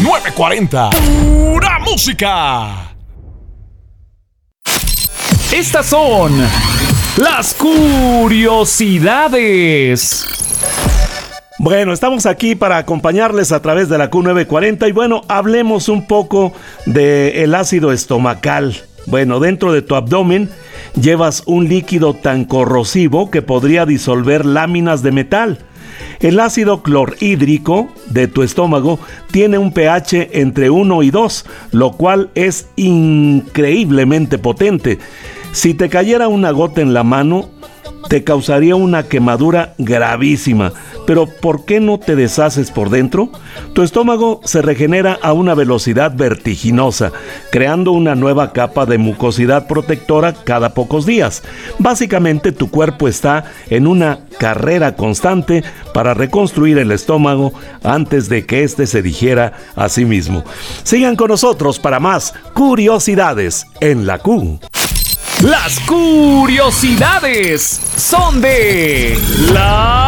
940. ¡Pura música! Estas son las curiosidades. Bueno, estamos aquí para acompañarles a través de la Q940 y bueno, hablemos un poco del ácido estomacal. Bueno, dentro de tu abdomen llevas un líquido tan corrosivo que podría disolver láminas de metal. El ácido clorhídrico de tu estómago tiene un pH entre 1 y 2, lo cual es increíblemente potente. Si te cayera una gota en la mano, te causaría una quemadura gravísima. Pero ¿por qué no te deshaces por dentro? Tu estómago se regenera a una velocidad vertiginosa, creando una nueva capa de mucosidad protectora cada pocos días. Básicamente tu cuerpo está en una carrera constante para reconstruir el estómago antes de que éste se digiera a sí mismo. Sigan con nosotros para más curiosidades en la Q. Las curiosidades son de la